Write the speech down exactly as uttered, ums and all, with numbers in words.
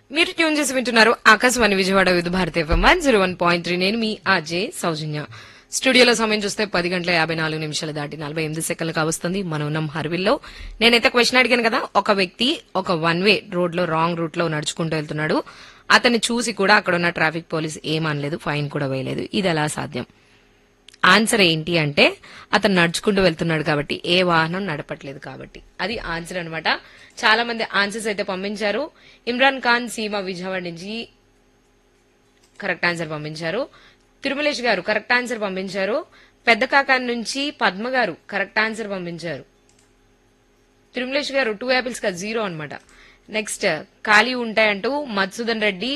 మీరు ట్యూన్ చేసి వింటున్నారు Akashvani Vijayawada with Bharati FM one zero one point three. నేను మీ ఆర్జే సౌజన్య. స్టూడియోలో సమయం చూస్తే పది గంటల యాభై నాలుగు నిమిషాలు దాటి నలభై ఎనిమిది సెకండ్లు కావస్తుంది. మనం ఉన్నాం హర్విల్లో. నేనైతే క్వశ్చన్ అడిగాను కదా, ఒక వ్యక్తి ఒక వన్ వే రోడ్ లో రాంగ్ రూట్ లో నడుచుకుంటూ వెళ్తున్నాడు. అతన్ని చూసి కూడా అక్కడ ఉన్న ట్రాఫిక్ పోలీస్ ఏమనలేదు, ఫైన్ కూడా వేయలేదు. ఇది ఎలా సాధ్యం? ఆన్సర్ ఏంటి అంటే, అతను నడుచుకుంటూ వెళ్తున్నాడు కాబట్టి, ఏ వాహనం నడపట్లేదు కాబట్టి. అది ఆన్సర్ అన్నమాట. చాలా మంది ఆన్సర్స్ అయితే పంపించారు. ఇమ్రాన్ ఖాన్ సీమ విజయవాడ నుంచి కరెక్ట్ ఆన్సర్ పంపించారు. తిరుమలేష్ గారు కరెక్ట్ ఆన్సర్ పంపించారు. పెద్ద కాకా నుంచి పద్మ గారు కరెక్ట్ ఆన్సర్ పంపించారు. తిరుమలేష్ గారు టూ యాపిల్స్ కా జీరో అన్నమాట. నెక్స్ట్ ఖాళీ ఉంటాయంటూ మధుసూదన్ రెడ్డి